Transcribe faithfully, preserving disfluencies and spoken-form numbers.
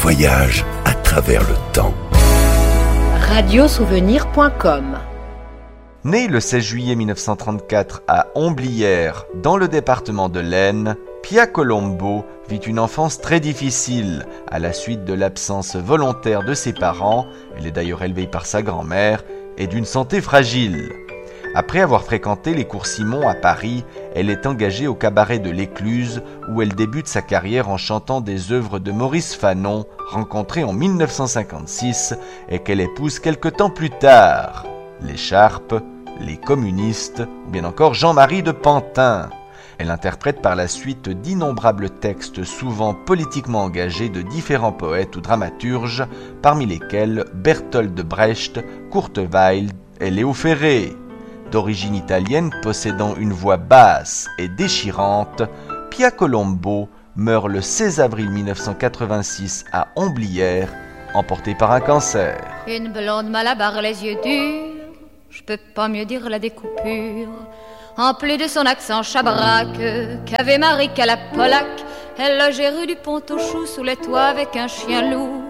voyage à travers le temps. radiosouvenir point com. Né le seize juillet mille neuf cent trente-quatre à Homblières, dans le département de l'Aisne, Pia Colombo vit une enfance très difficile à la suite de l'absence volontaire de ses parents, elle est d'ailleurs élevée par sa grand-mère, et d'une santé fragile. Après avoir fréquenté les cours Simon à Paris, elle est engagée au cabaret de l'Écluse où elle débute sa carrière en chantant des œuvres de Maurice Fanon, rencontré en mille neuf cent cinquante-six et qu'elle épouse quelque temps plus tard. L'écharpe, les communistes ou bien encore Jean-Marie de Pantin. Elle interprète par la suite d'innombrables textes souvent politiquement engagés de différents poètes ou dramaturges, parmi lesquels Bertolt Brecht, Kurt Weill et Léo Ferré. D'origine italienne, possédant une voix basse et déchirante, Pia Colombo meurt le seize avril mille neuf cent quatre-vingt-six à Homblières, emportée par un cancer. Une blonde malabar, les yeux durs, je peux pas mieux dire la découpure. En plus de son accent chabraque qu'avait Marie qu'à la Polaque, elle logeait rue du Pont-aux-Choux sous les toits avec un chien loup.